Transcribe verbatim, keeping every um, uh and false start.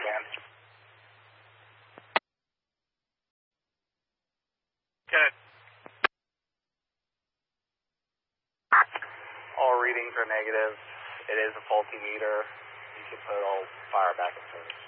again. Good. All readings are negative. It is a faulty meter. You can put all fire back in service.